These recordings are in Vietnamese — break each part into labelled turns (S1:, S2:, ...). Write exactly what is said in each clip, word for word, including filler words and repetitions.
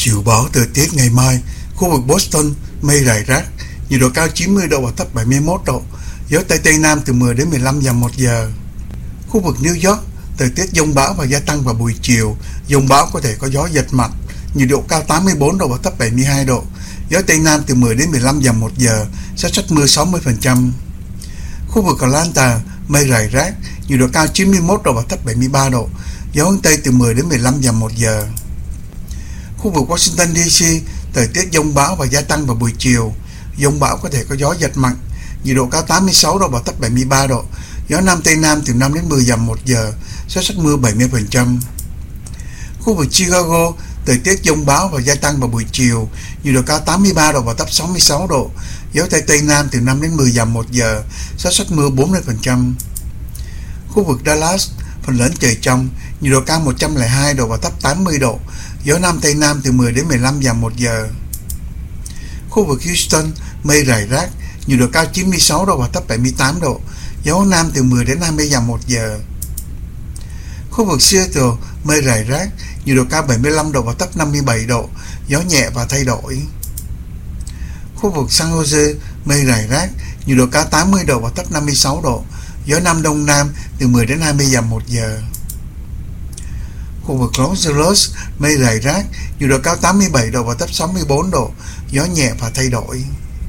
S1: Dự báo thời tiết ngày mai: khu vực Boston mây rải rác, nhiệt độ cao chín mươi độ và thấp bảy mươi mốt độ, gió Tây Tây Nam từ mười đến mười lăm dặm một giờ. Khu vực New York, thời tiết dông bão và gia tăng vào buổi chiều, dông bão có thể có gió giật mạnh, nhiệt độ cao tám mươi bốn độ và thấp bảy mươi hai độ, gió Tây Nam từ mười đến mười lăm dặm một giờ, xác suất mưa sáu mươi phần trăm. Khu vực Atlanta, mây rải rác, nhiệt độ cao chín mươi mốt độ và thấp bảy mươi ba độ, gió hướng Tây từ mười đến mười lăm dặm một giờ. Khu vực Washington đê xê, thời tiết dông bão và gia tăng vào buổi chiều, dông bão có thể có gió giật mạnh, nhiệt độ cao tám mươi sáu độ và thấp bảy mươi ba độ, gió Nam Tây Nam từ năm đến mười dặm một giờ, xác suất mưa bảy mươi phần trăm. Khu vực Chicago, thời tiết dông bão và gia tăng vào buổi chiều, nhiệt độ cao tám mươi ba độ và thấp sáu mươi sáu độ, gió Tây Tây Nam từ năm đến mười dặm một giờ, xác suất mưa bốn mươi phần trăm. Khu vực Dallas, phần lớn trời trong, nhiệt độ cao một trăm lẻ hai độ và thấp tám mươi độ, gió Nam Tây Nam từ mười đến mười lăm dặm một giờ. Khu vực Houston, mây rải rác, nhiệt độ cao chín mươi sáu độ và thấp bảy mươi tám độ, gió Nam từ mười đến hai mươi dặm một giờ. Khu vực Seattle, mây rải rác, nhiệt độ cao bảy mươi lăm độ và thấp năm mươi bảy độ, gió nhẹ và thay đổi. Khu vực San Jose, mây rải rác, nhiệt độ cao tám mươi độ và thấp năm mươi sáu độ, gió Nam Đông Nam từ mười đến hai mươi dặm một giờ. Khu vực Los Angeles, mây rải rác, nhiệt độ cao tám mươi bảy độ và thấp sáu mươi bốn độ, gió nhẹ và thay đổi.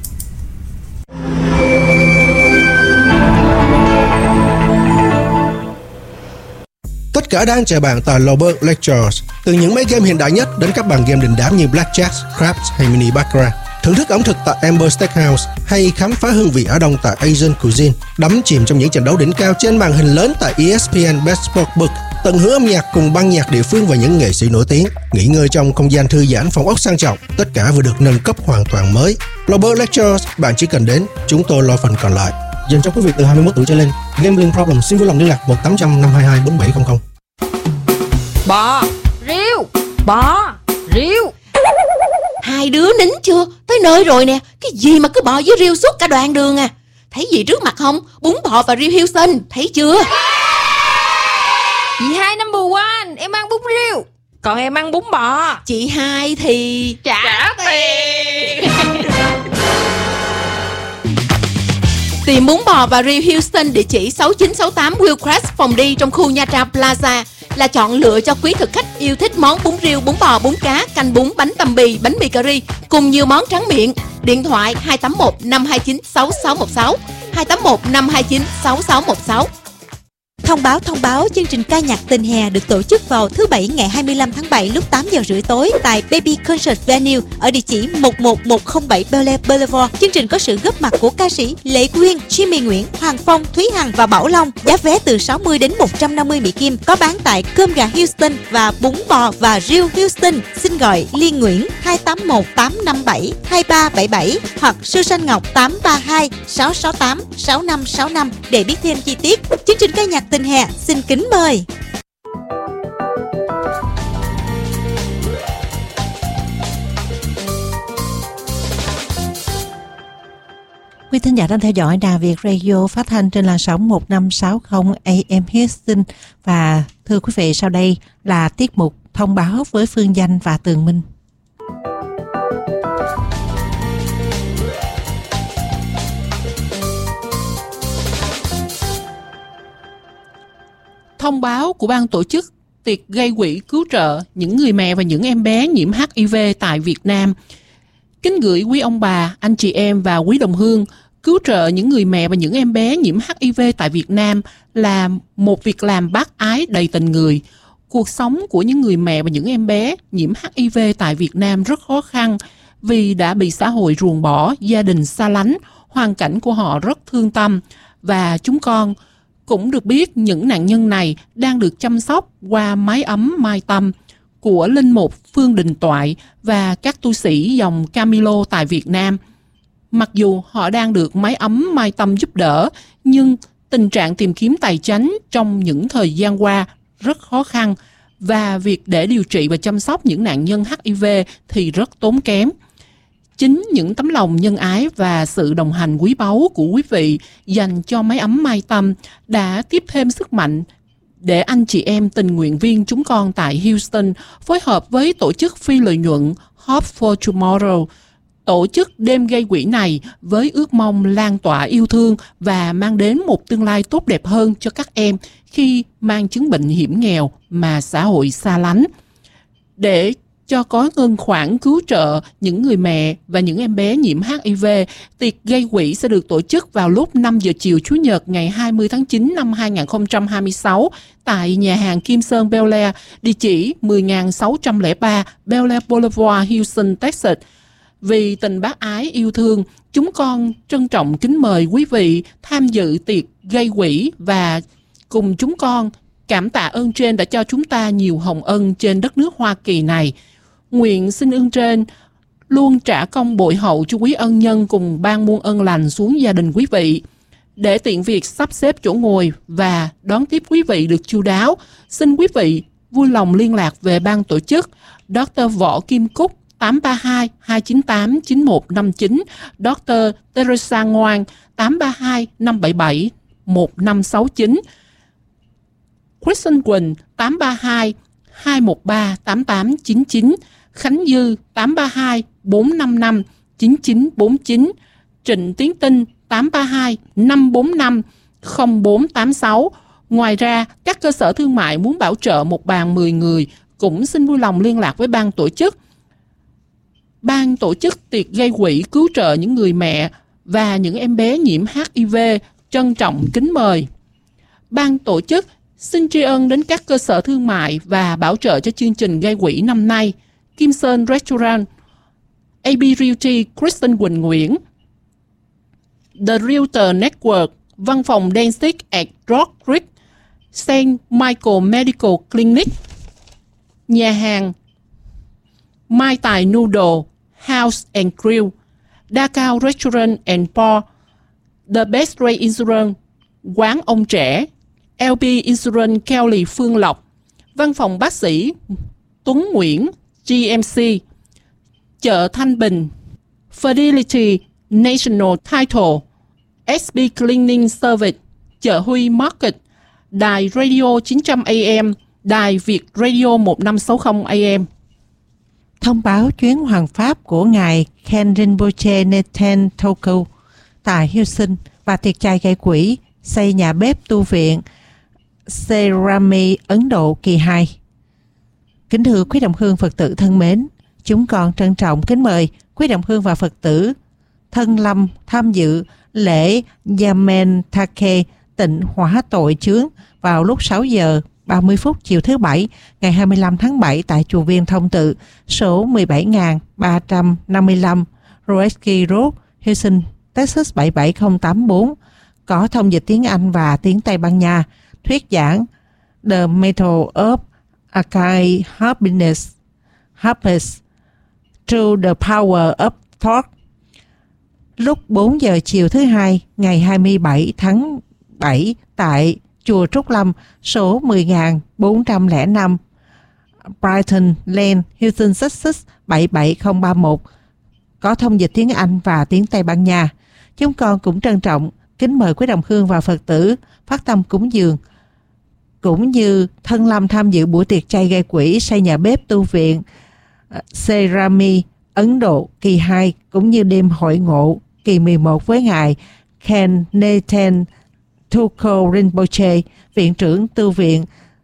S2: Tất cả đang chờ bạn tại Lowberg Lectures. Từ những máy game hiện đại nhất đến các bàn game đình đám như Blackjack, Craps hay Mini Baccarat. Thưởng thức ẩm thực tại Amber Steakhouse hay khám phá hương vị Á Đông tại Asian Cuisine. Đắm chìm trong những trận đấu đỉnh cao trên màn hình lớn tại E S P N Best Sportsbook. Tận hưởng âm nhạc cùng ban nhạc địa phương và những nghệ sĩ nổi tiếng. Nghỉ ngơi trong không gian thư giãn, phòng ốc sang trọng. Tất cả vừa được nâng cấp hoàn toàn mới. Lowberg Lectures, bạn chỉ cần đến, chúng tôi lo phần còn lại. Dành cho quý vị từ hai mươi mốt tuổi trở lên. Gambling problem xin vui lòng liên lạc một tám trăm năm hai hai bốn bảy không không.
S3: Bò, riêu, bò, riêu. Hai đứa nín chưa? Tới nơi rồi nè. Cái gì mà cứ bò với riêu suốt cả đoạn đường à? Thấy gì trước mặt không? Bún bò và riêu Houston, thấy chưa?
S4: Chị hai number one, em ăn bún riêu, còn em ăn bún bò.
S3: Chị hai thì
S4: trả, trả tiền.
S3: Tìm bún bò và riêu Houston địa chỉ sáu chín sáu tám Willcrest phòng đi trong khu Nha Trang Plaza là chọn lựa cho quý thực khách yêu thích món bún riêu, bún bò, bún cá, canh bún, bánh tằm bì, bánh mì cà ri cùng nhiều món tráng miệng. Điện thoại hai tám một năm hai chín sáu sáu một sáu, hai tám một năm hai chín sáu sáu một sáu.
S5: Thông báo thông báo chương trình ca nhạc tình hè được tổ chức vào thứ Bảy ngày hai mươi lăm tháng bảy lúc tám giờ rưỡi tối tại Baby Concert Venue ở địa chỉ một một một không bảy Bel Air Boulevard. Chương trình có sự góp mặt của ca sĩ Lệ Quyên, Jimmy Nguyễn, Hoàng Phong, Thúy Hằng và Bảo Long. Giá vé từ sáu mươi đến một trăm năm mươi Mỹ Kim. Có bán tại Cơm Gà Houston và Bún Bò và Riêu Houston. Xin gọi Liên Nguyễn hai tám một tám năm bảy hai ba bảy bảy hoặc Susan Ngọc tám ba hai sáu sáu tám sáu năm sáu năm để biết thêm chi tiết. Chương trình ca nhạc tình hè xin kính mời.
S6: Quý thính giả đang theo dõi Đài Việt Radio phát thanh trên làn sóng một năm sáu không A M Houston. Và thưa quý vị, sau đây là tiết mục thông báo với Phương Danh và Tường Minh.
S7: Thông báo của ban tổ chức tiệc gây quỹ cứu trợ những người mẹ và những em bé nhiễm H I V tại Việt Nam. Kính gửi quý ông bà, anh chị em và quý đồng hương, cứu trợ những người mẹ và những em bé nhiễm H I V tại Việt Nam là một việc làm bác ái đầy tình người. Cuộc sống của những người mẹ và những em bé nhiễm H I V tại Việt Nam rất khó khăn vì đã bị xã hội ruồng bỏ, gia đình xa lánh, hoàn cảnh của họ rất thương tâm và chúng con cũng được biết những nạn nhân này đang được chăm sóc qua mái ấm Mai Tâm của Linh Mục Phương Đình Toại và các tu sĩ dòng Camilo tại Việt Nam. Mặc dù họ đang được mái ấm Mai Tâm giúp đỡ, nhưng tình trạng tìm kiếm tài chánh trong những thời gian qua rất khó khăn và việc để điều trị và chăm sóc những nạn nhân H I V thì rất tốn kém. Chính những tấm lòng nhân ái và sự đồng hành quý báu của quý vị dành cho mái ấm Mai Tâm đã tiếp thêm sức mạnh để anh chị em tình nguyện viên chúng con tại Houston phối hợp với tổ chức phi lợi nhuận Hope for Tomorrow, tổ chức đêm gây quỹ này với ước mong lan tỏa yêu thương và mang đến một tương lai tốt đẹp hơn cho các em khi mang chứng bệnh hiểm nghèo mà xã hội xa lánh. Để cho có ngân khoản cứu trợ những người mẹ và những em bé nhiễm H I V, tiệc gây quỹ sẽ được tổ chức vào lúc năm giờ chiều Chủ nhật ngày hai mươi tháng chín năm hai nghìn không trăm hai mươi sáu tại nhà hàng Kim Sơn Bel Air, địa chỉ mười nghìn sáu trăm lẻ ba Bel Air Boulevard, Houston, Texas. Vì tình bác ái yêu thương, chúng con trân trọng kính mời quý vị tham dự tiệc gây quỹ và cùng chúng con cảm tạ ơn trên đã cho chúng ta nhiều hồng ân trên đất nước Hoa Kỳ này. Nguyện xin ơn trên luôn trả công bội hậu cho quý ân nhân cùng ban muôn ân lành xuống gia đình quý vị. Để tiện việc sắp xếp chỗ ngồi và đón tiếp quý vị được chu đáo, xin quý vị vui lòng liên lạc về ban tổ chức Doctor Võ Kim Cúc tám ba hai hai chín tám chín một năm chín, Doctor Teresa Ngoan tám ba hai năm bảy bảy một năm sáu chín, Kristen Quỳnh tám ba hai hai một ba tám tám chín chín, Khánh Dư tám ba hai bốn năm năm chín chín bốn chín, Trịnh Tiến Tinh tám ba hai năm bốn năm không bốn tám sáu. Ngoài ra, các cơ sở thương mại muốn bảo trợ một bàn mười người cũng xin vui lòng liên lạc với ban tổ chức. Ban tổ chức tiệc gây quỹ cứu trợ những người mẹ và những em bé nhiễm H I V trân trọng kính mời. Ban tổ chức xin tri ân đến các cơ sở thương mại và bảo trợ cho chương trình gây quỹ năm nay: Kim Sơn Restaurant, a bê Realty Kristen Quỳnh Nguyễn, The Realtor Network, Văn phòng Dentist at Rock Creek, Saint Michael Medical Clinic, nhà hàng Mai Tài Noodle House and Grill, Đa Cao Restaurant and Bar, The Best Ray Insurance, Quán Ông Trẻ, lờ bê Insurance Kelly Phương Lộc, Văn phòng Bác sĩ Tuấn Nguyễn giê em xê, Chợ Thanh Bình, Fidelity National Title, ét bê Cleaning Service, Chợ Huy Market, Đài Radio chín trăm A M, Đài Việt Radio một năm sáu không A M.
S6: Thông báo chuyến hoàng pháp của Ngài Ken Rinpoche Neten Toku tại Houston và tiệc chay gây quỹ xây nhà bếp tu viện Serami Ấn Độ kỳ hai. Kính thưa quý đồng hương Phật tử thân mến, chúng con trân trọng kính mời quý đồng hương và Phật tử thân lâm tham dự lễ Yamen Take tịnh hóa tội chướng vào lúc sáu giờ ba mươi phút chiều thứ Bảy ngày hai mươi lăm tháng bảy tại chùa Viên Thông Tự, số mười bảy nghìn ba trăm năm mươi lăm Roeski Road, Houston, Texas bảy bảy không tám bốn. Có thông dịch tiếng Anh và tiếng Tây Ban Nha. Thuyết giảng The Method of Akai Happiness, Happiness Through the Power of Thought. Lúc bốn giờ chiều thứ Hai ngày hai mươi bảy tháng bảy tại chùa Trúc Lâm, số mười nghìn bốn trăm lẻ năm Brighton Lane, Houston, Texas bảy bảy không ba một. Có thông dịch tiếng Anh và tiếng Tây Ban Nha. Chúng con cũng trân trọng kính mời quý đồng hương và Phật tử phát tâm cúng dường cũng như thân lâm tham dự buổi tiệc chay gây quỹ xây nhà bếp tu viện Serami Ấn Độ kỳ hai, cũng như đêm hội ngộ kỳ mười một với Ngài Ken Neten Toku Rinpoche, viện trưởng tu viện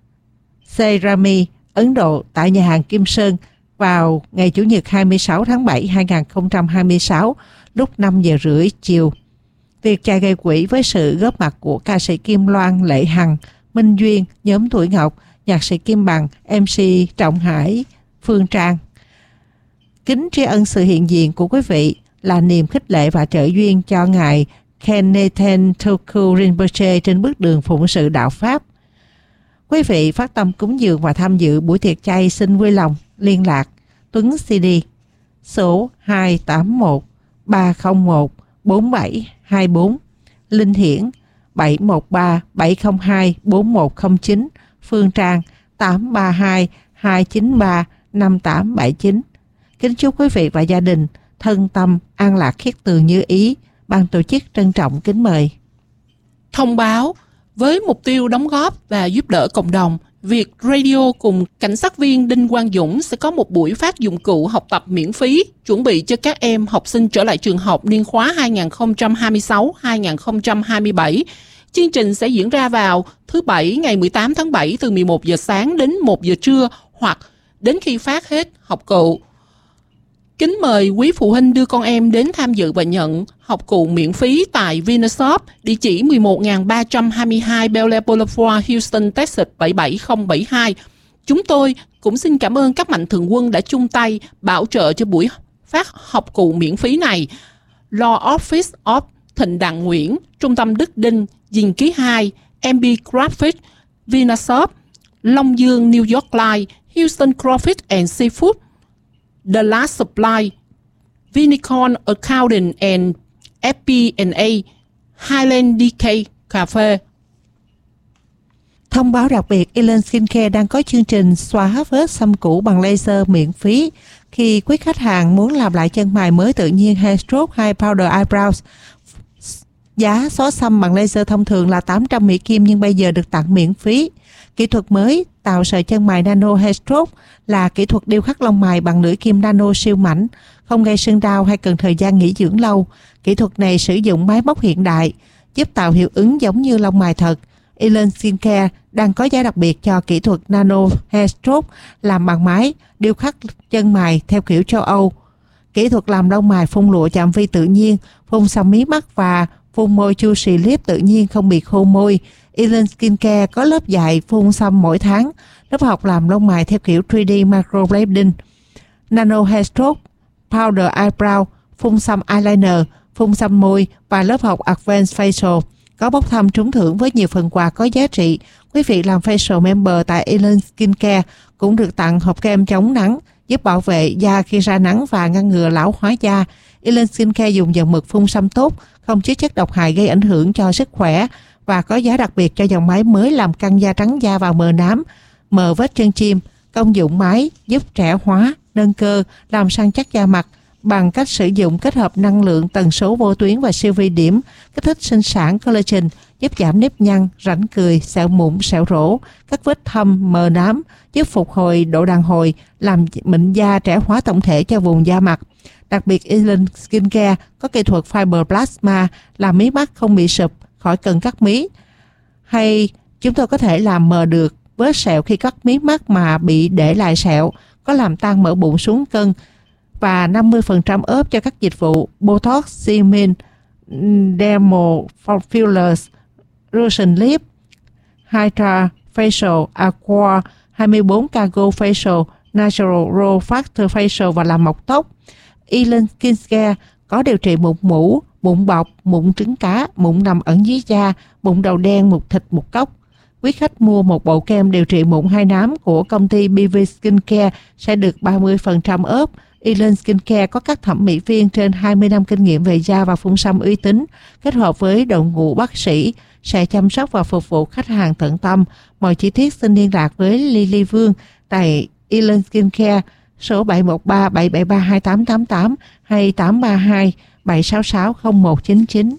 S6: Serami Ấn Độ tại nhà hàng Kim Sơn vào ngày Chủ nhật hai mươi sáu tháng bảy hai nghìn không trăm hai mươi sáu lúc năm giờ rưỡi chiều. Tiệc chay gây quỹ với sự góp mặt của ca sĩ Kim Loan, Lệ Hằng, Minh Duyên, nhóm Tuổi Ngọc, nhạc sĩ Kim Bằng, em xê Trọng Hải, Phương Trang. Kính tri ân sự hiện diện của quý vị là niềm khích lệ và trợ duyên cho Ngài Ken Neten Toku Rinpoche trên bước đường phụng sự đạo Pháp. Quý vị phát tâm cúng dường và tham dự buổi tiệc chay xin vui lòng liên lạc Tuấn xê đê số hai tám một ba không một bốn bảy hai bốn, Linh Hiển bảy một ba bảy không hai bốn một không chín, Phương Trang tám ba hai hai chín ba năm tám bảy chín. Kính chúc quý vị và gia đình thân tâm an lạc khiết tường như ý. Ban tổ chức trân trọng kính mời.
S7: Thông báo với mục tiêu đóng góp và giúp đỡ cộng đồng Việt Radio cùng cảnh sát viên Đinh Quang Dũng sẽ có một buổi phát dụng cụ học tập miễn phí chuẩn bị cho các em học sinh trở lại trường học niên khóa hai nghìn không trăm hai mươi sáu hai nghìn không trăm hai mươi bảy. Chương trình sẽ diễn ra vào thứ Bảy ngày mười tám tháng bảy từ mười một giờ sáng đến một giờ trưa hoặc đến khi phát hết học cụ. Kính mời quý phụ huynh đưa con em đến tham dự và nhận học cụ miễn phí tại Vinashop, địa chỉ mười một nghìn ba trăm hai mươi hai Bel Air Boulevard, Houston, Texas bảy bảy không bảy hai. Chúng tôi cũng xin cảm ơn các mạnh thường quân đã chung tay bảo trợ cho buổi phát học cụ miễn phí này. Law Office of Thịnh Đặng Nguyễn, Trung tâm Đức Đinh, Dinh Ký hai, em bê Graphics, Vinashop, Long Dương New York Line, Houston Crawfish and Seafood, The Last Supply, Vinicorn Accounting and ép pê and a, Highland đê ca Cafe.
S6: Thông báo đặc biệt, Elen Skincare đang có chương trình xóa vết xăm cũ bằng laser miễn phí. Khi quý khách hàng muốn làm lại chân mày mới tự nhiên hay stroke hay powder eyebrows, giá xóa xăm bằng laser thông thường là tám trăm Mỹ Kim nhưng bây giờ được tặng miễn phí. Kỹ thuật mới tạo sợi chân mày nano hair stroke là kỹ thuật điêu khắc lông mày bằng lưỡi kim nano siêu mảnh, không gây sưng đau hay cần thời gian nghỉ dưỡng lâu. Kỹ thuật này sử dụng máy móc hiện đại, giúp tạo hiệu ứng giống như lông mày thật. Elen Skincare đang có giá đặc biệt cho kỹ thuật nano hair stroke làm bằng máy điêu khắc chân mày theo kiểu châu Âu. Kỹ thuật làm lông mày phun lụa chạm vi tự nhiên, phun xăm mí mắt và phun môi juicy lip tự nhiên không bị khô môi. Elen Skincare có lớp dạy phun xăm mỗi tháng, lớp học làm lông mày theo kiểu ba D microblading, nano hair stroke, powder eyebrow, phun xăm eyeliner, phun xăm môi và lớp học advanced facial. Có bốc thăm trúng thưởng với nhiều phần quà có giá trị. Quý vị làm facial member tại Elen Skincare cũng được tặng hộp kem chống nắng, giúp bảo vệ da khi ra nắng và ngăn ngừa lão hóa da. Elen Skincare dùng dòng mực phun xăm tốt, không chứa chất độc hại gây ảnh hưởng cho sức khỏe và có giá đặc biệt cho dòng máy mới làm căng da trắng da và mờ nám, mờ vết chân chim. Công dụng máy giúp trẻ hóa, nâng cơ, làm săn chắc da mặt bằng cách sử dụng kết hợp năng lượng tần số vô tuyến và siêu vi điểm, kích thích sinh sản collagen, giúp giảm nếp nhăn, rãnh cười, sẹo mụn, sẹo rỗ, các vết thâm, mờ nám, giúp phục hồi độ đàn hồi, làm mịn da, trẻ hóa tổng thể cho vùng da mặt. Đặc biệt, Elen Skincare có kỹ thuật Fibroplasma làm mí mắt không bị sụp, khỏi cần cắt mí. Hay chúng tôi có thể làm mờ được vết sẹo khi cắt mí mắt mà bị để lại sẹo, có làm tăng mỡ bụng xuống cân và năm mươi phần trăm ốp cho các dịch vụ Botox, Xeomin, Dermal Fillers, Russian Lip, Hydra Facial, Aqua, hai mươi bốn Cargo Facial, Natural Raw Factor Facial và làm mọc tóc. Elen Skincare có điều trị mụn mủ, mụn bọc, mụn trứng cá, mụn nằm ẩn dưới da, mụn đầu đen, mụn thịt, mụn cóc. Quý khách mua một bộ kem điều trị mụn hai nám của công ty bê vê Skincare sẽ được ba mươi phần trăm ốp. Elen Skincare có các thẩm mỹ viên trên hai mươi năm kinh nghiệm về da và phun xăm uy tín, kết hợp với đội ngũ bác sĩ sẽ chăm sóc và phục vụ khách hàng tận tâm. Mọi chi tiết xin liên lạc với Lily Vương tại Elen Skincare số bảy một ba bảy bảy ba hai tám tám tám hay tám ba hai bảy sáu sáu không một chín chín.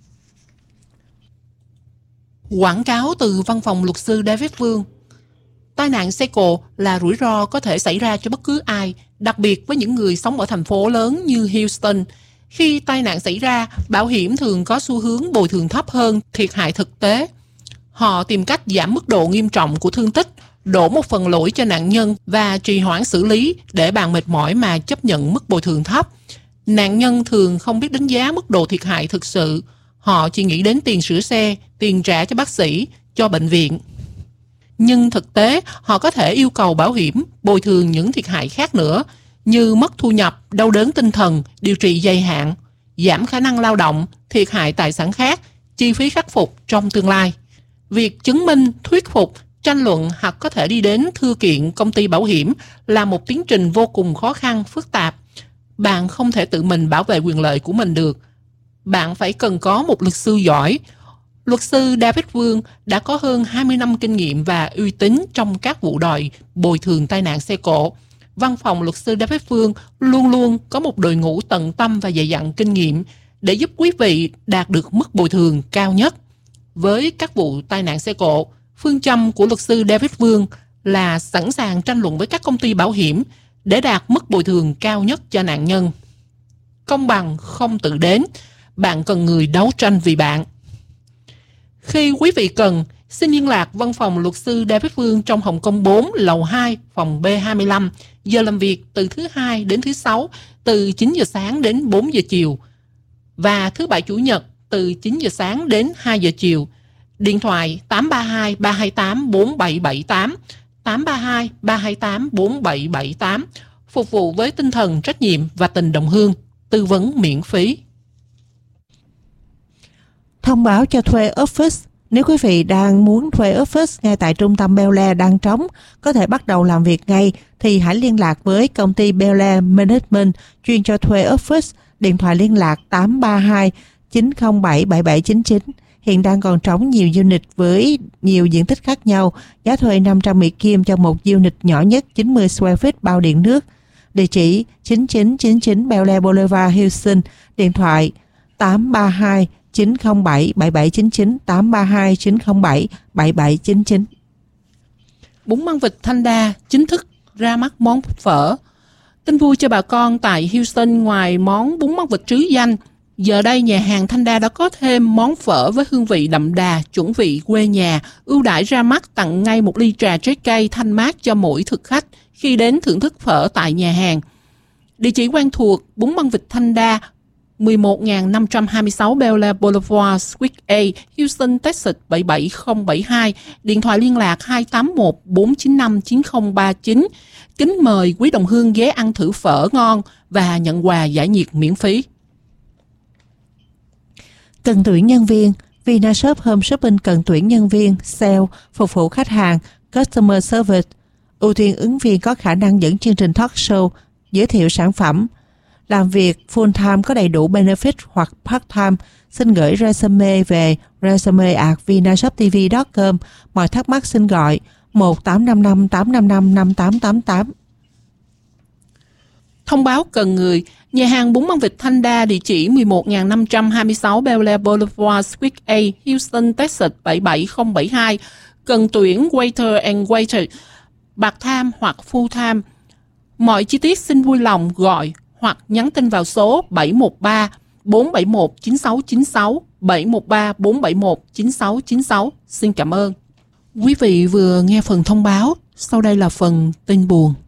S7: Quảng cáo từ văn phòng luật sư David Vương. Tai nạn xe cộ là rủi ro có thể xảy ra cho bất cứ ai, đặc biệt với những người sống ở thành phố lớn như Houston. Khi tai nạn xảy ra, bảo hiểm thường có xu hướng bồi thường thấp hơn thiệt hại thực tế. Họ tìm cách giảm mức độ nghiêm trọng của thương tích, đổ một phần lỗi cho nạn nhân và trì hoãn xử lý để bạn mệt mỏi mà chấp nhận mức bồi thường thấp. Nạn nhân thường không biết đánh giá mức độ thiệt hại thực sự. Họ chỉ nghĩ đến tiền sửa xe, tiền trả cho bác sĩ, cho bệnh viện. Nhưng thực tế, họ có thể yêu cầu bảo hiểm bồi thường những thiệt hại khác nữa, như mất thu nhập, đau đớn tinh thần, điều trị dài hạn, giảm khả năng lao động, thiệt hại tài sản khác, chi phí khắc phục trong tương lai. Việc chứng minh, thuyết phục, tranh luận hoặc có thể đi đến thư kiện công ty bảo hiểm là một tiến trình vô cùng khó khăn, phức tạp. Bạn không thể tự mình bảo vệ quyền lợi của mình được. Bạn phải cần có một luật sư giỏi. Luật sư David Vương đã có hơn hai mươi năm kinh nghiệm và uy tín trong các vụ đòi bồi thường tai nạn xe cộ. Văn phòng luật sư David Vương luôn luôn có một đội ngũ tận tâm và dày dặn kinh nghiệm để giúp quý vị đạt được mức bồi thường cao nhất. Với các vụ tai nạn xe cộ, Phương châm của luật sư David Vương là sẵn sàng tranh luận với các công ty bảo hiểm để đạt mức bồi thường cao nhất cho nạn nhân. Công bằng không tự đến, bạn cần người đấu tranh vì bạn. Khi quý vị cần, xin liên lạc văn phòng luật sư David Vương trong Hồng Kông bốn, lầu hai, phòng B hai mươi lăm. Giờ làm việc từ thứ hai đến thứ sáu, từ chín giờ sáng đến bốn giờ chiều. Và thứ bảy chủ nhật từ chín giờ sáng đến hai giờ chiều. Điện thoại tám ba hai ba hai tám bốn bảy bảy tám, tám ba hai ba hai tám bốn bảy bảy tám. Phục vụ với tinh thần trách nhiệm và tình đồng hương. Tư vấn miễn phí.
S6: Thông báo cho thuê office. Nếu quý vị đang muốn thuê office ngay tại trung tâm Bel Air đang trống, có thể bắt đầu làm việc ngay, thì hãy liên lạc với công ty Bel Air Management chuyên cho thuê office. Điện thoại liên lạc tám ba hai chín không bảy bảy bảy chín chín. Hiện đang còn trống nhiều unit với nhiều diện tích khác nhau. Giá thuê năm trăm Mỹ Kim cho một unit nhỏ nhất chín mươi square feet bao điện nước. Địa chỉ chín chín chín chín Bel Air Boulevard, Houston. Điện thoại tám ba hai chín không bảy bảy bảy chín chín, tám ba hai chín không bảy bảy bảy chín chín.
S7: Bún măng vịt Thanh Đa chính thức ra mắt món phở. Tin vui cho bà con tại Houston, ngoài món bún măng vịt trứ danh, giờ đây nhà hàng Thanh Đa đã có thêm món phở với hương vị đậm đà, chuẩn vị quê nhà, ưu đãi ra mắt tặng ngay một ly trà trái cây thanh mát cho mỗi thực khách khi đến thưởng thức phở tại nhà hàng. Địa chỉ quen thuộc: bún măng vịt Thanh Đa, mười một nghìn năm trăm hai mươi sáu Bel Air Boulevard, Suite A, Houston, Texas bảy bảy không bảy hai. Điện thoại liên lạc hai tám một bốn chín năm chín không ba chín. Kính mời quý đồng hương ghé ăn thử phở ngon và nhận quà giải nhiệt miễn phí.
S6: Cần tuyển nhân viên. Vinashop Home Shopping cần tuyển nhân viên, sale, phục vụ khách hàng, customer service. Ưu tiên ứng viên có khả năng dẫn chương trình talk show, giới thiệu sản phẩm. Làm việc full time có đầy đủ benefit hoặc part time. Xin gửi resume về resume at vinashoptv chấm com. Mọi thắc mắc xin gọi một tám năm năm tám năm năm năm tám tám tám.
S7: Thông báo cần người. Nhà hàng bún măng vịt Thanh Đa, địa chỉ mười một nghìn năm trăm hai mươi sáu Bel Air Boulevard, Suite A, Houston, Texas bảy bảy không bảy hai. Cần tuyển waiter and waiter, part-time hoặc full-time. Mọi chi tiết xin vui lòng gọi hoặc nhắn tin vào số bảy một ba bốn bảy một chín sáu chín sáu, bảy một ba bốn bảy một chín sáu chín sáu. Xin cảm ơn. Quý vị vừa nghe phần thông báo, sau đây là phần tin buồn.